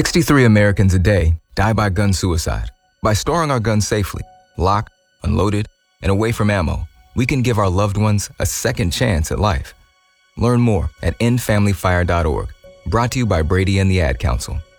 63 Americans a day die by gun suicide. By storing our guns safely, locked, unloaded, and away from ammo, we can give our loved ones a second chance at life. Learn more at endfamilyfire.org. Brought to you by Brady and the Ad Council.